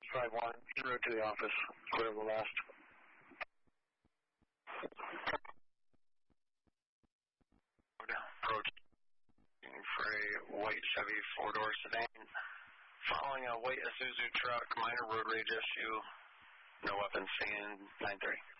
651, en route to the office, clear the last. Approach for a white Chevy four-door sedan. Following a white Isuzu truck, minor road rage issue, no weapons seen, 9:30.